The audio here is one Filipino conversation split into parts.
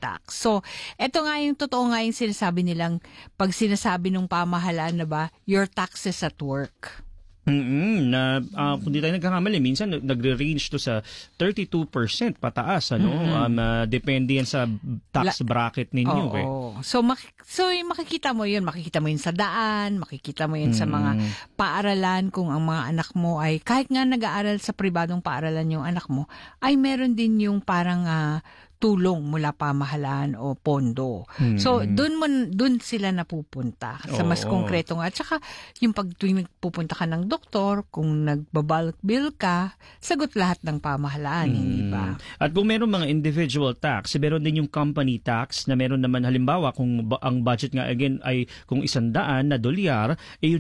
tax. So, eto nga yung totoo nga yung sinasabi nilang, pag sinasabi ng pamahalaan na ba, your taxes at work. Kung di tayo nagkakamali, minsan nagre-range to sa 32% pataas, depende yan sa tax bracket ninyo. So makikita mo yun sa daan, makikita mo yun sa mga paaralan, kung ang mga anak mo ay, kahit nga nag-aaral sa pribadong paaralan yung anak mo, ay meron din yung parang tulong mula pamahalaan o pondo. So, dun sila napupunta sa mas konkreto nga. At saka, yung pag tuwing pupunta ka ng doktor, kung nagbabalk bill ka, sagot lahat ng pamahalaan, hindi ba? At kung meron mga individual tax, meron din yung company tax na meron naman, halimbawa, kung ang budget nga again ay kung $100 yung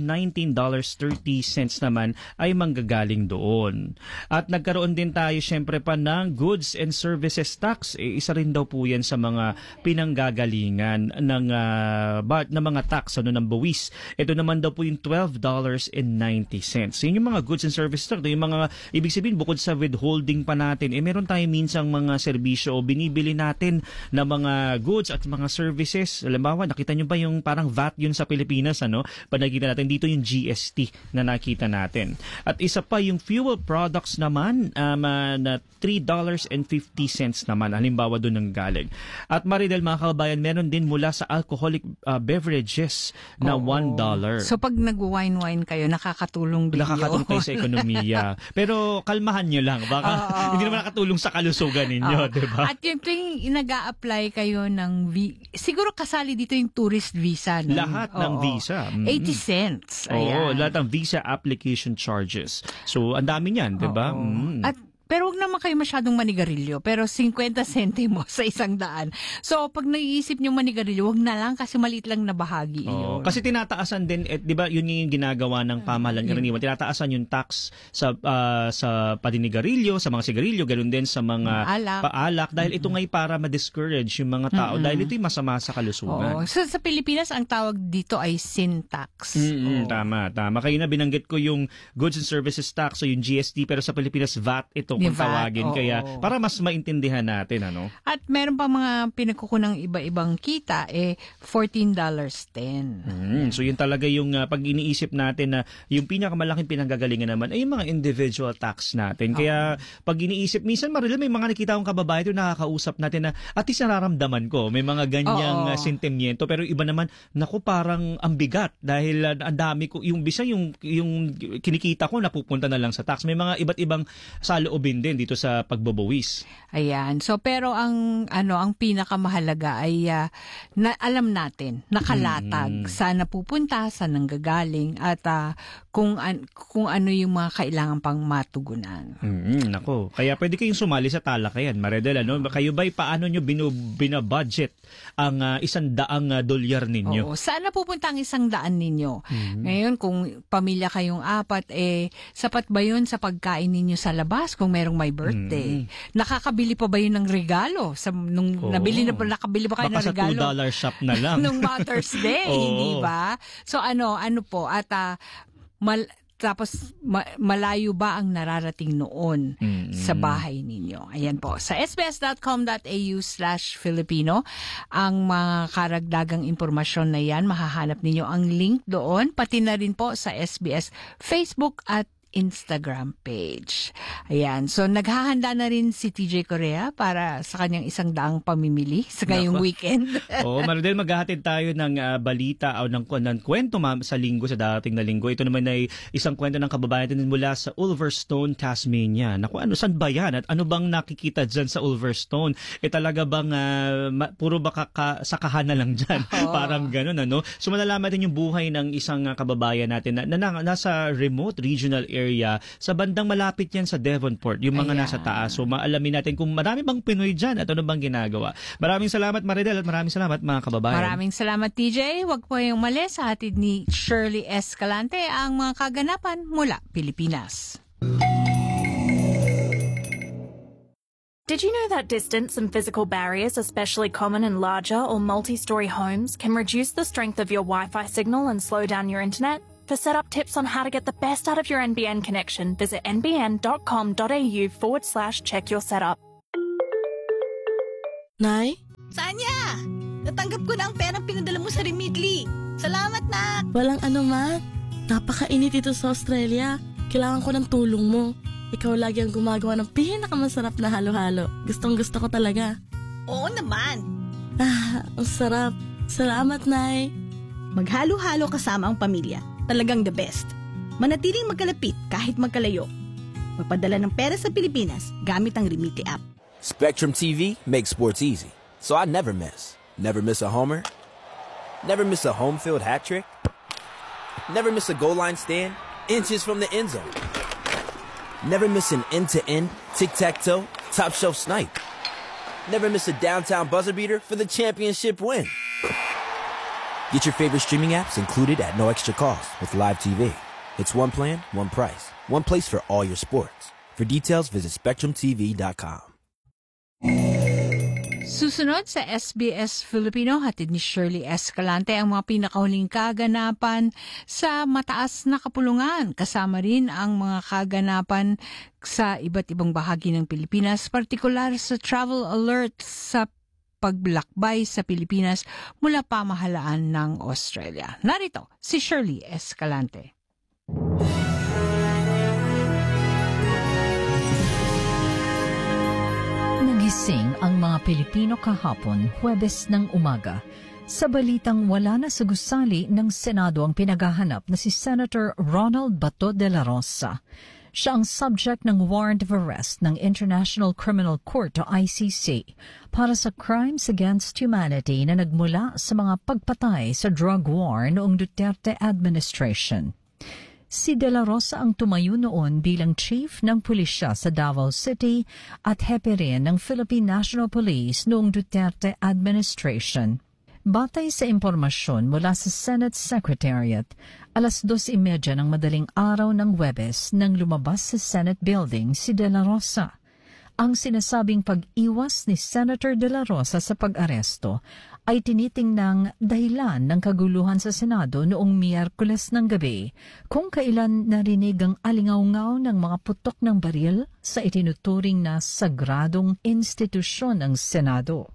$19.30 naman ay manggagaling doon. At nagkaroon din tayo syempre pa ng goods and services tax. Isa rin daw po yan sa mga pinanggagalingan ng mga tax ng buwis. Ito naman daw po yung $12.90. Yun yung mga goods and services tax. Yung mga, ibig sabihin, bukod sa withholding pa natin, meron tayo minsang mga serbisyo o binibili natin na mga goods at mga services. Halimbawa, nakita nyo ba yung parang VAT yun sa Pilipinas, pag nakita natin dito yung GST na nakita natin. At isa pa yung fuel products naman na $3.50 naman. Halimbawa doon ng galing. At Maridel, mga kababayan, meron din mula sa alcoholic beverages na $1. So pag nag-wine kayo, nakakatulong din Nakakatulong tayo sa ekonomiya. Pero kalmahan nyo lang. Baka hindi naman nakatulong sa kalusugan ninyo, diba? At yung tuwing nag-a-apply kayo ng siguro kasali dito yung tourist visa. Lahat ng visa. 80 cents. Lahat ng visa application charges. So, ang dami niyan, diba? Pero wag naman kayo masyadong manigarilyo. Pero 50 centimo sa $100. So, pag naiisip nyo manigarilyo, wag na lang kasi maliit lang na bahagi yun. Kasi tinataasan din, di ba, yun yung ginagawa ng pamahalaan karaniwan. Tinataasan yung tax sa paninigarilyo, sa mga sigarilyo, ganoon din sa mga paalak. Dahil ito ngay para ma-discourage yung mga tao. Dahil ito yung masama sa kalusugan. So, sa Pilipinas, ang tawag dito ay sin tax. Tama. Kayo na binanggit ko yung goods and services tax o yung GST, pero sa Pilipinas, VAT ito kung tawagin. Kaya para mas maintindihan natin, At meron pa mga pinagkukunang iba-ibang kita, $14.10. So yun talaga yung pag iniisip natin na yung pinakamalaking pinanggagalingan naman ay yung mga individual tax natin. Kaya pag iniisip, minsan Marilyn, may mga nakita akong kababayan ito, nakakausap natin na at least nararamdaman ko, may mga ganyang sentimiento, pero iba naman, naku, parang ang bigat dahil ang dami ko, yung bisa yung kinikita ko napupunta na lang sa tax. May mga iba't ibang saloobin din dito sa pagbabawas. Ayan. So pero ang pinakamahalaga ay alam natin, nakalatag saan napupunta, saan nanggagaling at kung ano yung mga kailangan pang matugunan. Nako. Kaya pwede kayong sumali sa talakayan, Maridel, Kayo ba'y paano nyo binabudget ang $100 ninyo? Saan napupunta ang $100 ninyo? Ngayon, kung pamilya kayong 4, sapat ba yun sa pagkain ninyo sa labas kung merong may birthday? Nakakabili pa ba yun ng regalo? Nakabili ba kayo ng regalo? Baka sa $2 shop na lang. Nung Mother's Day, hindi ba? So ano po, at tapos malayo ba ang nararating noon sa bahay ninyo? Ayan po. Sa sbs.com.au/Filipino, ang mga karagdagang impormasyon na yan, mahahanap ninyo ang link doon, pati na rin po sa SBS Facebook at Instagram page. Ayan. So, naghahanda na rin si TJ Korea para sa kanyang $100 pamimili sa ngayong weekend. Maridel, maghahatid tayo ng balita o ng kwento sa linggo, sa darating na linggo. Ito naman ay isang kwento ng kababayan din mula sa Ulverstone, Tasmania. Naku, saan ba yan? At ano bang nakikita dyan sa Ulverstone? Talaga bang puro ba sakahan na lang dyan? Parang ganun, So, malalaman din yung buhay ng isang kababayan natin na nasa remote regional area, sa bandang malapit yan sa Devonport, yung mga nasa taas. So maalamin natin kung marami bang Pinoy dyan at ano bang ginagawa. Maraming salamat, Maridel, at maraming salamat, mga kababayan. Maraming salamat, TJ. Huwag po yung mali, sa hatid ni Shirley Escalante ang mga kaganapan mula Pilipinas. Did you know that distance and physical barriers, especially common in larger or multi-story homes, can reduce the strength of your Wi-Fi signal and slow down your internet? For setup tips on how to get the best out of your NBN connection, visit nbn.com.au/check your setup. Nay, Sanya! Natanggap ko na ang perang pinadala mo sa Remitly. Salamat, Nak! Walang anuman. Napakainit ito sa Australia. Kailangan ko ng tulong mo. Ikaw lagi ang gumagawa ng pinakamasarap na halo-halo. Gustong-gusto ko talaga. Oo naman. Ang sarap. Salamat, Nay. Maghalo-halo kasama ang pamilya. Talagang the best. Manatiling magkalapit kahit magkalayo. Magpadala ng pera sa Pilipinas gamit ang Remitly app. Spectrum TV makes sports easy, so I never miss. Never miss a homer. Never miss a home field hat trick. Never miss a goal line stand, inches from the end zone. Never miss an end-to-end, tic-tac-toe, top-shelf snipe. Never miss a downtown buzzer beater for the championship win. Get your favorite streaming apps included at no extra cost with Live TV. It's one plan, one price, one place for all your sports. For details, visit SpectrumTV.com. Susunod sa SBS Filipino, hatid ni Shirley Escalante ang mga pinakahuling kaganapan sa mataas na kapulungan. Kasama rin ang mga kaganapan sa iba't ibang bahagi ng Pilipinas, partikular sa travel alert sa paglakbay sa Pilipinas mula pamahalaan ng Australia. Narito si Shirley Escalante. Nagising ang mga Pilipino kahapon, Huwebes ng umaga, sa balitang wala na sa gusali ng Senado ang pinaghahanap na si Senator Ronald Bato de la Rosa. Siya ang subject ng warrant of arrest ng International Criminal Court o ICC para sa crimes against humanity na nagmula sa mga pagpatay sa drug war noong Duterte administration. Si De La Rosa ang tumayo noon bilang chief ng pulisya sa Davao City at hepe rin ng Philippine National Police noong Duterte administration. Batay sa impormasyon mula sa Senate Secretariat, 2:30 ng madaling araw ng Huwebes nang lumabas sa Senate Building si De La Rosa. Ang sinasabing pag-iwas ni Senator De La Rosa sa pag-aresto ay tinitingnang dahilan ng kaguluhan sa Senado noong Miyerkules ng gabi kung kailan narinig ang alingaw-ngaw ng mga putok ng baril sa itinuturing na sagradong institusyon ng Senado.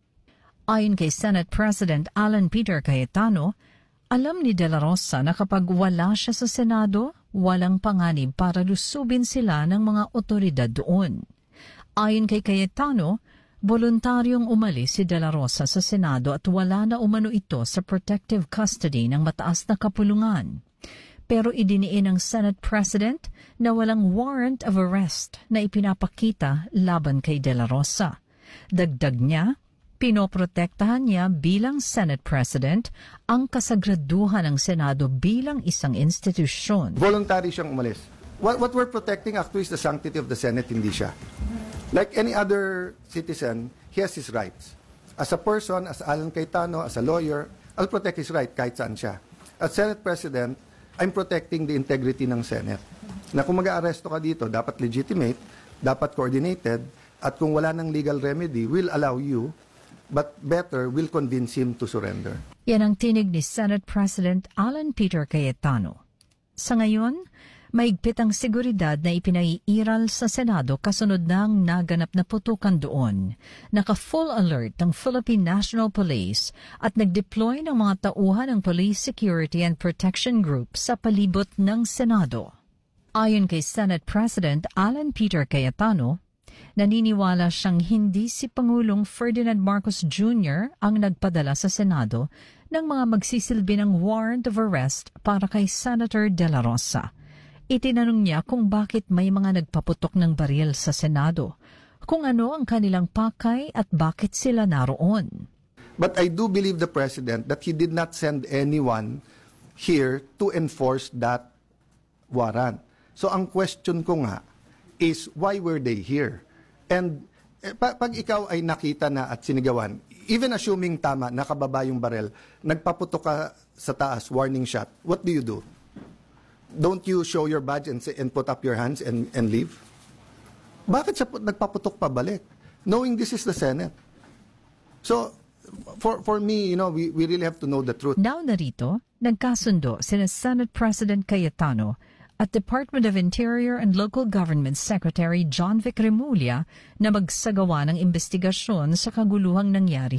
Ayon kay Senate President Alan Peter Cayetano, alam ni De La Rosa na kapag wala siya sa Senado, walang panganib para lusubin sila ng mga otoridad doon. Ayon kay Cayetano, voluntaryong umalis si De La Rosa sa Senado at wala na umano ito sa protective custody ng mataas na kapulungan. Pero idiniin ng Senate President na walang warrant of arrest na ipinapakita laban kay De La Rosa. Dagdag niya, pinoprotektahan niya bilang Senate President ang kasagraduhan ng Senado bilang isang institusyon. Voluntary siyang umalis. What we're protecting actually is the sanctity of the Senate, hindi siya. Like any other citizen, he has his rights. As a person, as Alan Cayetano, as a lawyer, I'll protect his right kahit saan siya. As Senate President, I'm protecting the integrity ng Senate. Na kung mag-aaresto ka dito, dapat legitimate, dapat coordinated, at kung wala ng legal remedy, we'll allow you, but better, we'll convince him to surrender. Yan ang tinig ni Senate President Alan Peter Cayetano. Sa ngayon, maigpit ang seguridad na ipinaiiral sa Senado kasunod ng naganap na putukan doon. Naka-full alert ng Philippine National Police at nag-deploy ng mga tauhan ng Police Security and Protection Group sa palibot ng Senado. Ayon kay Senate President Alan Peter Cayetano, naniniwala siyang hindi si Pangulong Ferdinand Marcos Jr. ang nagpadala sa Senado ng mga magsisilbi ng warrant of arrest para kay Senator De La Rosa. Itinanong niya kung bakit may mga nagpaputok ng baril sa Senado, kung ano ang kanilang pakay at bakit sila naroon. But I do believe the President that he did not send anyone here to enforce that warrant. So ang question ko nga is, why were they here? And pag ikaw ay nakita na at sinigawan, even assuming tama, nakababa yung baril, nagpaputok ka sa taas, warning shot, what do you do? Don't you show your badge and put up your hands and leave? Bakit siya nagpaputok pabalik? Knowing this is the Senate. So, for me, we really have to know the truth. Now narito, nagkasundo sina Senate President Cayetano at Department of Interior and Local Government Secretary John Vic Remulla na magsagawa ng investigasyon sa kaguluhang nangyari